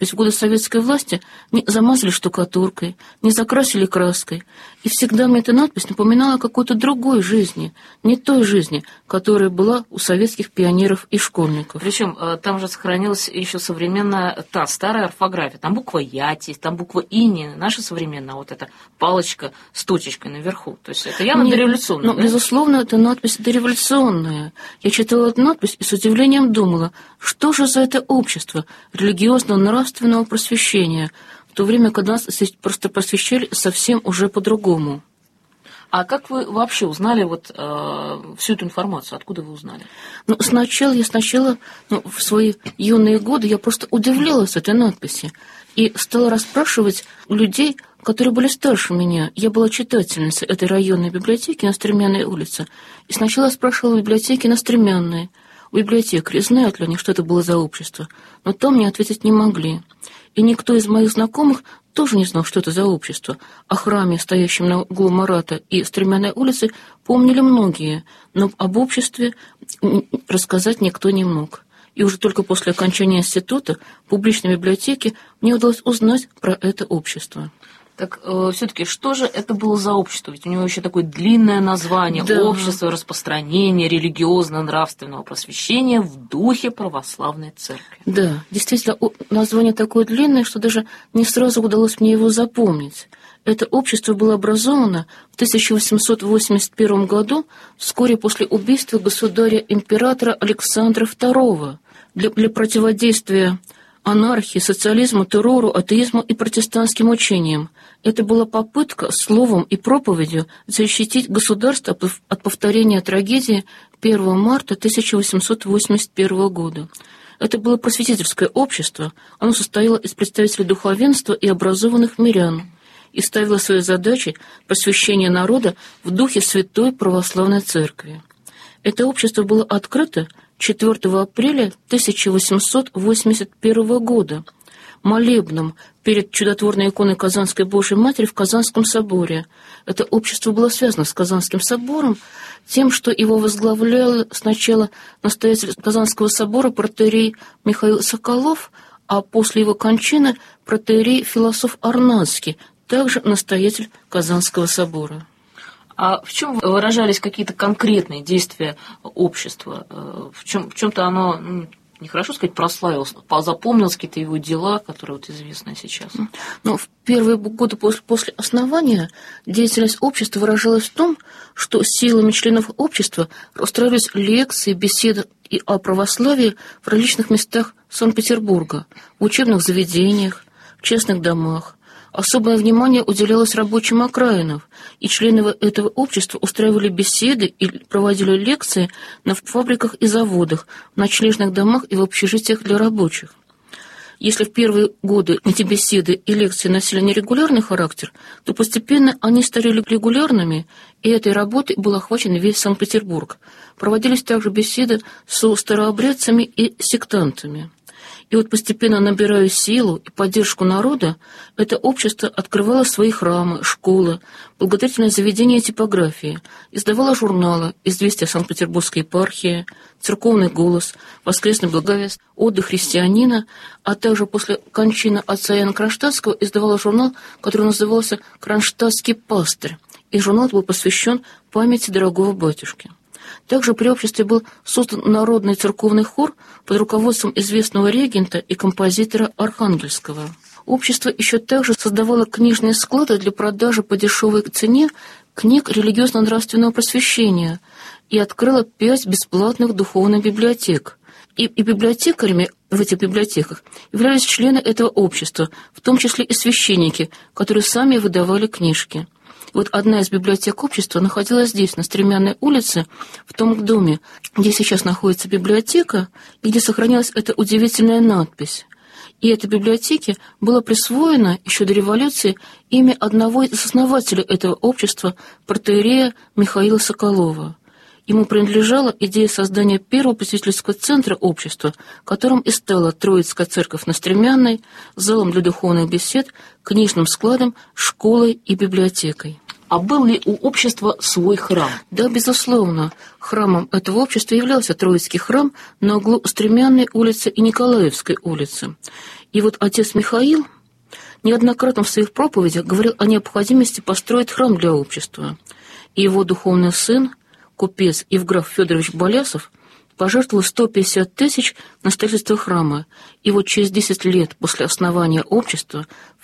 То есть в годы советской власти не замазали штукатуркой, не закрасили краской. И всегда мне эта надпись напоминала о какой-то другой жизни, не той жизни, которая была у советских пионеров и школьников. Причем там же сохранилась еще современная, та старая орфография. Там буква Яти, там буква И, не наша современная, вот эта палочка с точечкой наверху. То есть это явно дореволюционная. Да? Безусловно, эта надпись дореволюционная. Я читала эту надпись и с удивлением думала, что же за это общество религиозно-нравственного просвещения, в то время, когда нас просто просвещали совсем уже по-другому. А как вы вообще узнали всю эту информацию? Откуда вы узнали? Сначала в свои юные годы я просто удивлялась этой надписи и стала расспрашивать людей, которые были старше меня. Я была читательницей этой районной библиотеки на Стремянной улице. И сначала спрашивала в библиотеке на Стремянной, у библиотекарей, знают ли они, что это было за общество, но там мне ответить не могли. И никто из моих знакомых тоже не знал, что это за общество. О храме, стоящем на углу Марата и Стремянной улицы, помнили многие, но об обществе рассказать никто не мог. И уже только после окончания института в публичной библиотеке мне удалось узнать про это общество. Так все-таки что же это было за общество? Ведь у него еще такое длинное название: да. Общество распространения религиозно-нравственного просвещения в духе православной церкви. Да, действительно, название такое длинное, что даже не сразу удалось мне его запомнить. Это общество было образовано в 1881 году, вскоре после убийства государя-императора Александра II, для противодействия анархии, социализму, террору, атеизму и протестантским учениям. Это была попытка словом и проповедью защитить государство от повторения трагедии 1 марта 1881 года. Это было просветительское общество, оно состояло из представителей духовенства и образованных мирян и ставило своей задачей просвещение народа в духе Святой Православной Церкви. Это общество было открыто 4 апреля 1881 года молебном перед чудотворной иконой Казанской Божией Матери в Казанском соборе. Это общество было связано с Казанским собором тем, что его возглавлял сначала настоятель Казанского собора протоиерей Михаил Соколов, а после его кончины протоиерей Философ Арнадский, также настоятель Казанского собора. А в чем выражались какие-то конкретные действия общества? В чем-то оно, нехорошо сказать, прославилось, запомнилось какие-то его дела, которые известны сейчас? В первые годы после основания деятельность общества выражалась в том, что силами членов общества устраивались лекции, беседы о православии в различных местах Санкт-Петербурга, в учебных заведениях, в частных домах. Особое внимание уделялось рабочим окраинам, и члены этого общества устраивали беседы и проводили лекции на фабриках и заводах, в ночлежных домах и в общежитиях для рабочих. Если в первые годы эти беседы и лекции носили нерегулярный характер, то постепенно они стали регулярными, и этой работой был охвачен весь Санкт-Петербург. Проводились также беседы со старообрядцами и сектантами. И постепенно набирая силу и поддержку народа, это общество открывало свои храмы, школы, благотворительные заведения и типографии, издавало журналы «Известия Санкт-Петербургской епархии», «Церковный голос», «Воскресный благовест», «Отдых христианина», а также после кончины отца Иоанна Кронштадтского издавало журнал, который назывался «Кронштадтский пастырь», и журнал был посвящен памяти дорогого батюшки. Также при обществе был создан народный церковный хор под руководством известного регента и композитора Архангельского. Общество еще также создавало книжные склады для продажи по дешевой цене книг религиозно-нравственного просвещения и открыло 5 бесплатных духовных библиотек. И библиотекарями в этих библиотеках являлись члены этого общества, в том числе и священники, которые сами выдавали книжки. Одна из библиотек общества находилась здесь, на Стремянной улице, в том доме, где сейчас находится библиотека, и где сохранилась эта удивительная надпись. И этой библиотеке было присвоено еще до революции имя одного из основателей этого общества, протоиерея Михаила Соколова. Ему принадлежала идея создания первого просветительского центра общества, которым и стала Троицкая церковь на Стремянной, залом для духовных бесед, книжным складом, школой и библиотекой. А был ли у общества свой храм? Да, безусловно. Храмом этого общества являлся Троицкий храм на углу Стремянной улицы и Николаевской улицы. И вот отец Михаил неоднократно в своих проповедях говорил о необходимости построить храм для общества. И его духовный сын, купец Евграф Федорович Болясов, пожертвовал 150 тысяч на строительство храма. И вот через 10 лет после основания общества в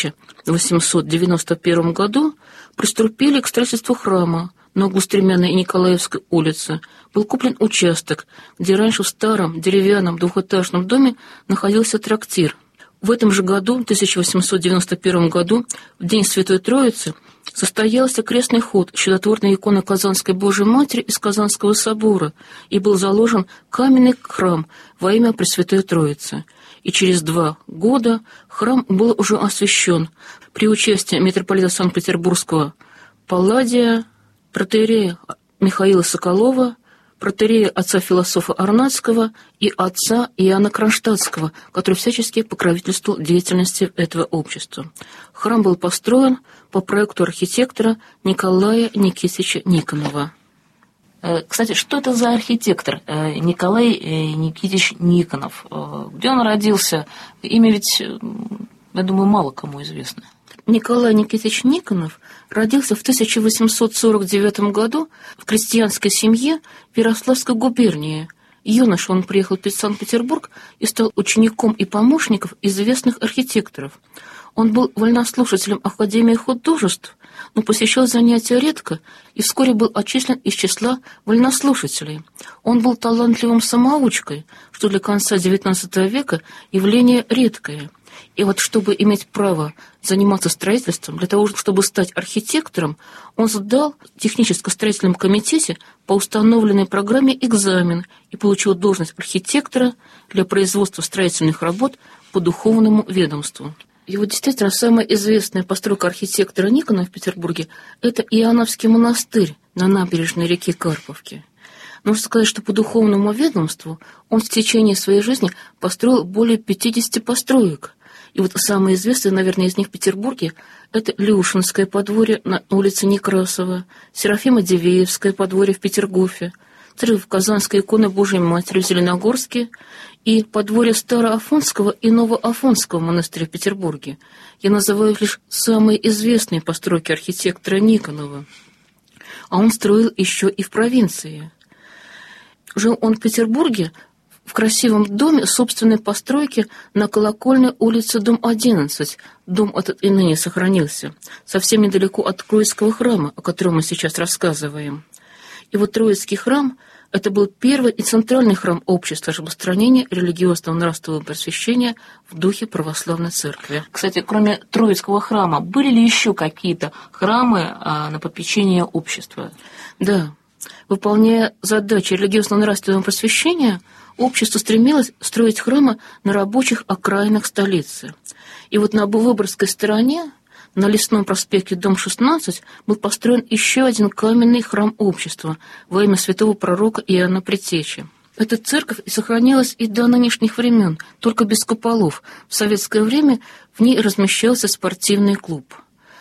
1891 году приступили к строительству храма. На углу Стремянной и Николаевской улицы был куплен участок, где раньше в старом деревянном двухэтажном доме находился трактир. В этом же году, в 1891 году, в День Святой Троицы, состоялся крестный ход чудотворной иконы Казанской Божией Матери из Казанского собора и был заложен каменный храм во имя Пресвятой Троицы. И через 2 года храм был уже освящен при участии митрополита Санкт-Петербургского Палладия, протоиерея Михаила Соколова, протоиерея отца-философа Арнадского и отца Иоанна Кронштадтского, который всячески покровительствовал деятельности этого общества. Храм был построен по проекту архитектора Николая Никитича Никонова. Кстати, что это за архитектор Николай Никитич Никонов? Где он родился? Имя ведь, я думаю, мало кому известно. Николай Никитич Никонов родился в 1849 году в крестьянской семье в Ярославской губернии. Юноша он приехал в Санкт-Петербург и стал учеником и помощником известных архитекторов. Он был вольнослушателем Академии художеств, но посещал занятия редко и вскоре был отчислен из числа вольнослушателей. Он был талантливым самоучкой, что для конца XIX века явление редкое. И вот чтобы иметь право заниматься строительством, для того, чтобы стать архитектором, он сдал в техническо-строительном комитете по установленной программе экзамен и получил должность архитектора для производства строительных работ по духовному ведомству. И вот действительно самая известная постройка архитектора Никонова в Петербурге – это Иоанновский монастырь на набережной реки Карповки. Нужно сказать, что по духовному ведомству он в течение своей жизни построил более 50 построек. И вот самые известные, наверное, из них в Петербурге – это Люшинское подворье на улице Некрасова, Серафимо-Дивеевское подворье в Петергофе, церковь Казанской иконы Божией Матери в Зеленогорске и подворье Староафонского и Новоафонского монастыря в Петербурге. Я называю лишь самые известные постройки архитектора Никонова. А он строил еще и в провинции. Жил он в Петербурге в красивом доме собственной постройки на Колокольной улице, дом 11. Дом этот и ныне сохранился, совсем недалеко от Троицкого храма, о котором мы сейчас рассказываем. И вот Троицкий храм – это был первый и центральный храм общества распространения религиозного нравственного просвещения в духе православной церкви. Кстати, кроме Троицкого храма, были ли еще какие-то храмы на попечение общества? Да. Выполняя задачи религиозно-нравственного просвещения, общество стремилось строить храмы на рабочих окраинах столицы. И вот на Выборгской стороне, на Лесном проспекте, дом 16, был построен еще один каменный храм общества во имя святого пророка Иоанна Предтечи. Эта церковь и сохранилась и до нынешних времен, только без куполов. В советское время в ней размещался спортивный клуб.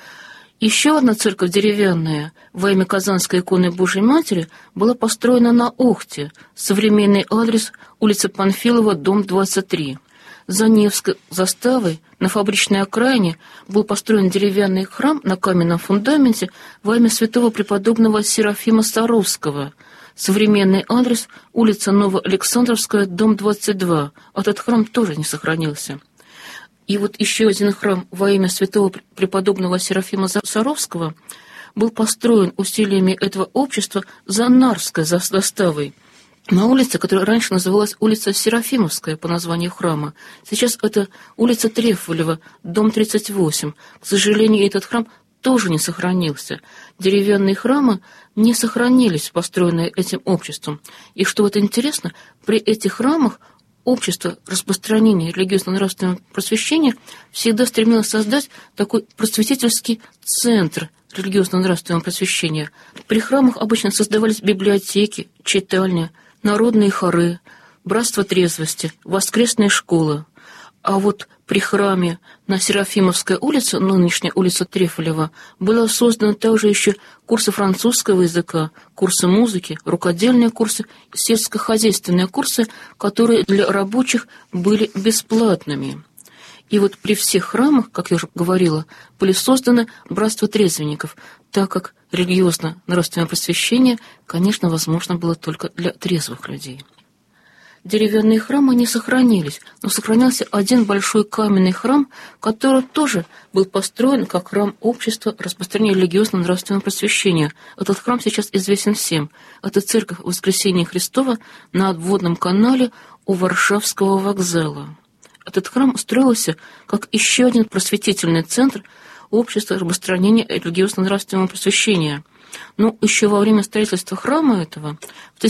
Еще одна церковь деревянная во имя Казанской иконы Божией Матери была построена на Охте, современный адрес улица Панфилова, дом 23. За Невской заставой на фабричной окраине был построен деревянный храм на каменном фундаменте во имя святого преподобного Серафима Саровского. Современный адрес улица Новоалександровская, дом 22. Этот храм тоже не сохранился. И вот еще один храм во имя святого преподобного Серафима Саровского был построен усилиями этого общества за Нарвской заставой, на улице, которая раньше называлась улица Серафимовская по названию храма. Сейчас это улица Трефолева, дом 38. К сожалению, этот храм тоже не сохранился. Деревянные храмы не сохранились, построенные этим обществом. И что вот интересно, при этих храмах общество распространения религиозно-нравственного просвещения всегда стремилось создать такой просветительский центр религиозно-нравственного просвещения. При храмах обычно создавались библиотеки, читальни, народные хоры, братство трезвости, воскресная школа. А вот при храме на Серафимовской улице, нынешняя улица Трефолева, было создано также еще курсы французского языка, курсы музыки, рукодельные курсы, сельскохозяйственные курсы, которые для рабочих были бесплатными. И вот при всех храмах, как я уже говорила, были созданы братства трезвенников, так как религиозно-нравственное просвещение, конечно, возможно было только для трезвых людей. Деревянные храмы не сохранились, но сохранился один большой каменный храм, который тоже был построен как храм общества распространения религиозно-нравственного просвещения. Этот храм сейчас известен всем. Это церковь Воскресения Христова на обводном канале у Варшавского вокзала. Этот храм строился как еще один просветительный центр общества распространения религиозно-нравственного просвещения. Но еще во время строительства храма этого в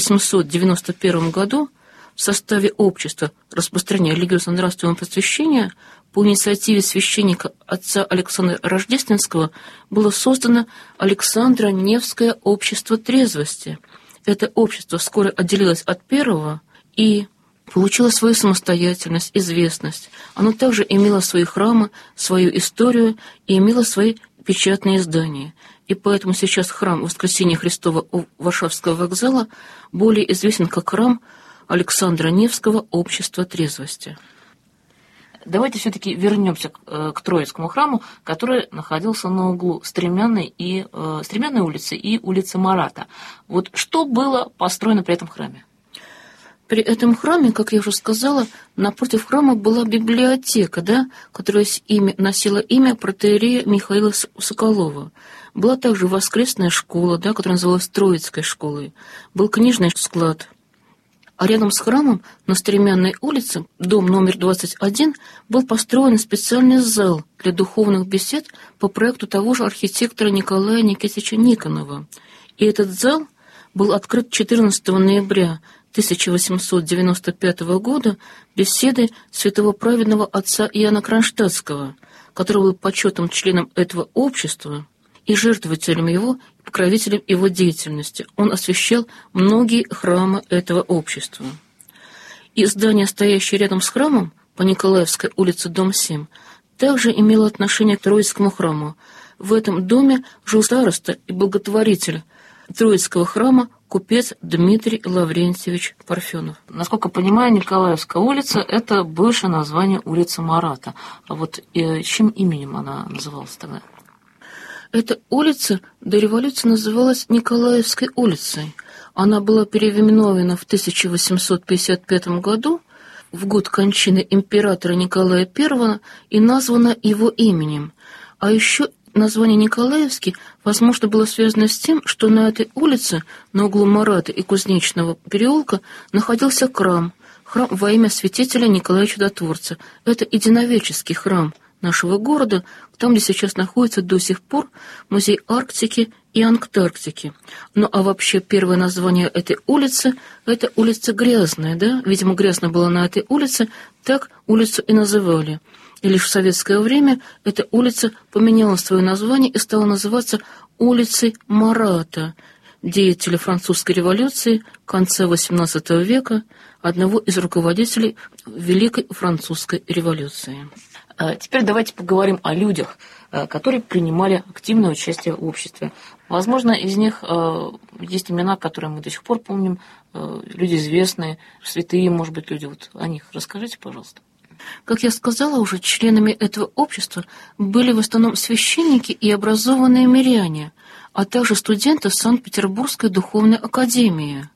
1891 году в составе общества распространения религиозно-нравственного просвещения по инициативе священника отца Александра Рождественского было создано Александро-Невское общество трезвости. Это общество вскоре отделилось от первого и получило свою самостоятельность, известность. Оно также имело свои храмы, свою историю и имело свои печатные издания. И поэтому сейчас храм Воскресения Христова у Варшавского вокзала более известен как храм Александра Невского общества трезвости. Давайте все-таки вернемся к Троицкому храму, который находился на углу Стремянной улицы и улицы Марата. Вот что было построено при этом храме? При этом храме, как я уже сказала, напротив храма была библиотека, которая носила имя протоиерея Михаила Соколова. Была также воскресная школа, которая называлась Троицкой школой. Был книжный склад. А рядом с храмом на Стремянной улице, дом номер 21, был построен специальный зал для духовных бесед по проекту того же архитектора Николая Никитича Никонова. И этот зал был открыт 14 ноября 1895 года беседой святого праведного отца Иоанна Кронштадтского, который был почетным членом этого общества и жертвователем его, покровителем его деятельности. Он освящал многие храмы этого общества. И здание, стоящее рядом с храмом по Николаевской улице, дом 7, также имело отношение к Троицкому храму. В этом доме жил староста и благотворитель Троицкого храма купец Дмитрий Лаврентьевич Парфенов. Насколько понимаю, Николаевская улица – это бывшее название улицы Марата. А вот чьим именем она называлась тогда? Эта улица до революции называлась Николаевской улицей. Она была переименована в 1855 году, в год кончины императора Николая I, и названа его именем. А еще название Николаевский, возможно, было связано с тем, что на этой улице, на углу Марата и Кузнечного переулка, находился храм во имя святителя Николая Чудотворца. Это единовеческий храм нашего города, там, где сейчас находится до сих пор музей Арктики и Антарктики. Ну, а вообще первое название этой улицы – это улица Грязная, Видимо, грязно было на этой улице, так улицу и называли. И лишь в советское время эта улица поменяла свое название и стала называться улицей Марата, деятеля французской революции конца XVIII века, одного из руководителей Великой Французской революции. Теперь давайте поговорим о людях, которые принимали активное участие в обществе. Возможно, из них есть имена, которые мы до сих пор помним, люди известные, святые, может быть, люди. Вот о них расскажите, пожалуйста. Как я сказала уже, членами этого общества были в основном священники и образованные миряне, а также студенты Санкт-Петербургской духовной академии.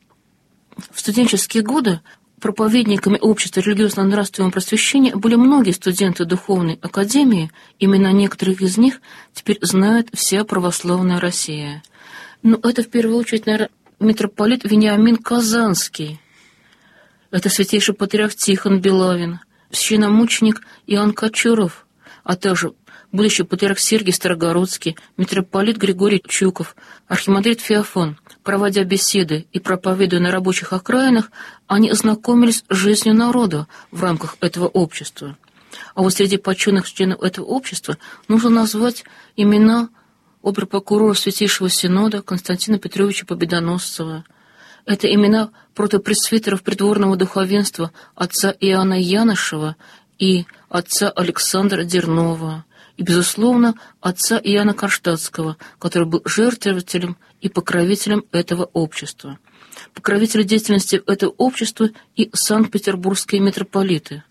В студенческие годы проповедниками общества религиозно-нравственного просвещения были многие студенты духовной академии, имена некоторых из них теперь знает вся православная Россия. Но это в первую очередь, наверное, митрополит Вениамин Казанский, это святейший патриарх Тихон Белавин, священномученик Иоанн Кочуров, а также будущий патриарх Сергий Старогородский, митрополит Григорий Чуков, архимандрит Феофан. Проводя беседы и проповедуя на рабочих окраинах, они ознакомились с жизнью народа в рамках этого общества. А вот среди почетных членов этого общества нужно назвать имена обер-прокурора Святейшего Синода Константина Петровича Победоносцева. Это имена протопресвитеров придворного духовенства отца Иоанна Янышева и отца Александра Дернова, и, безусловно, отца Иоанна Кронштадтского, который был жертвователем и покровителем этого общества. Покровители деятельности этого общества и санкт-петербургские митрополиты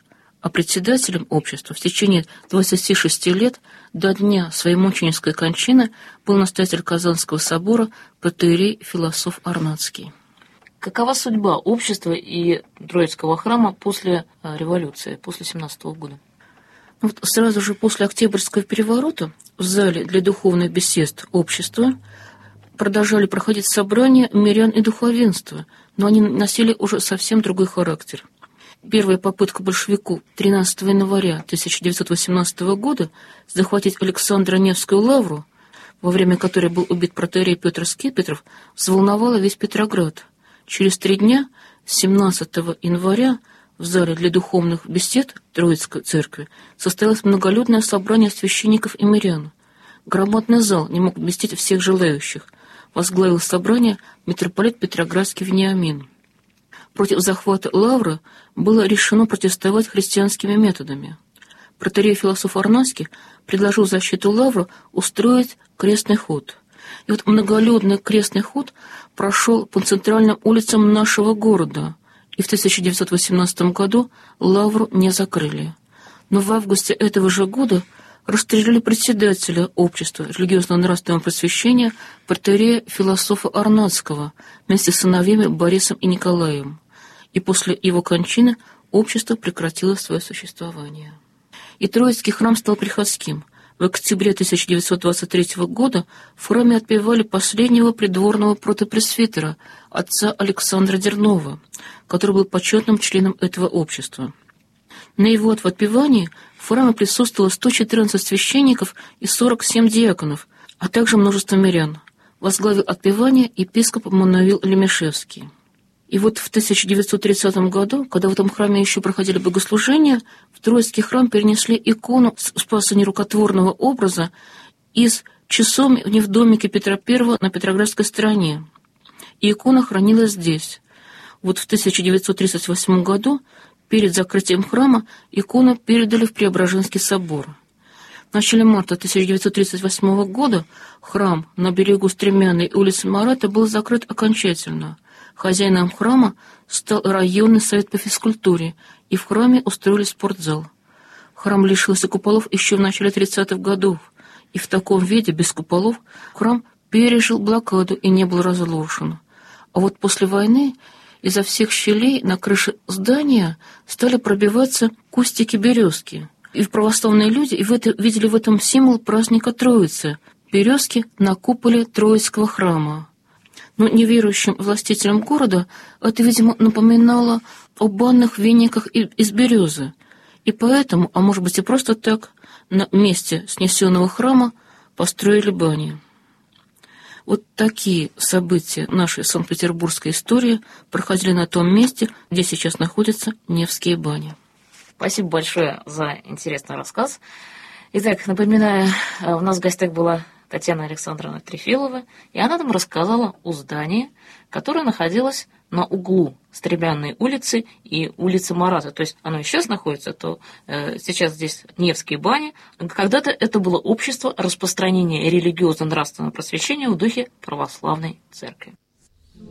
а председателем общества в течение 26 лет до дня своей мученической кончины был настоятель Казанского собора протоиерей Философ Арнацкий. Какова судьба общества и Троицкого храма после революции, после 17 года? Вот сразу же после Октябрьского переворота в зале для духовных бесед общества продолжали проходить собрания мирян и духовенства, но они носили уже совсем другой характер. Первая попытка большевиков 13 января 1918 года захватить Александро-Невскую лавру, во время которой был убит протоиерей Петр Скипетров, взволновала весь Петроград. Через 3 дня, 17 января, в зале для духовных бесед Троицкой церкви состоялось многолюдное собрание священников и мирян. Громадный зал не мог вместить всех желающих. Возглавил собрание митрополит Петроградский Вениамин. Против захвата лавры было решено протестовать христианскими методами. Протоиерей Философ Арнацкий предложил защиту лавры устроить крестный ход. И вот многолюдный крестный ход прошел по центральным улицам нашего города, и в 1918 году лавру не закрыли. Но в августе этого же года расстреляли председателя общества религиозно-нравственного просвещения протоиерея Философа Арнацкого вместе с сыновьями Борисом и Николаем. И после его кончины общество прекратило свое существование. И Троицкий храм стал приходским. В октябре 1923 года в храме отпевали последнего придворного протопресвитера, отца Александра Дернова, который был почетным членом этого общества. На его отпевании в храме присутствовало 114 священников и 47 диаконов, а также множество мирян. Возглавил отпевание епископ Мануил Лемешевский. И вот в 1930 году, когда в этом храме еще проходили богослужения, в Троицкий храм перенесли икону Спаса нерукотворного образа из часовни в домике Петра I на Петроградской стороне. И икона хранилась здесь. Вот в 1938 году, перед закрытием храма, икону передали в Преображенский собор. В начале марта 1938 года храм на берегу Стремянной улицы Марата был закрыт окончательно. Хозяином храма стал районный совет по физкультуре, и в храме устроили спортзал. Храм лишился куполов еще в начале 30-х годов, и в таком виде, без куполов, храм пережил блокаду и не был разрушен. А вот после войны изо всех щелей на крыше здания стали пробиваться кустики-березки. И православные люди видели в этом символ праздника Троицы – березки на куполе Троицкого храма. Но неверующим властителям города это, видимо, напоминало о банных вениках из березы. И поэтому, а может быть и просто так, на месте снесенного храма построили бани. Вот такие события нашей санкт-петербургской истории проходили на том месте, где сейчас находятся Невские бани. Спасибо большое за интересный рассказ. Итак, напоминаю, у нас в гостях была Татьяна Александровна Трефилова, и она нам рассказала о здании, которое находилось на углу Стремянной улицы и улицы Марата. То есть оно и сейчас находится, то сейчас здесь Невские бани. Когда-то это было общество распространения религиозно-нравственного просвещения в духе православной церкви.